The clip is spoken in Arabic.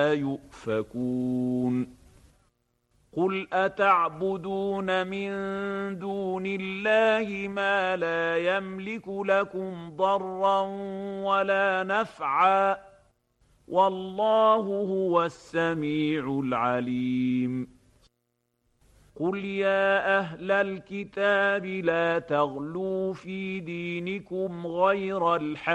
يؤفكون قل أتعبدون من دون الله ما لا يملك لكم ضرا ولا نفعا والله هو السميع العليم قل يا أهل الكتاب لا تغلوا في دينكم غير الحق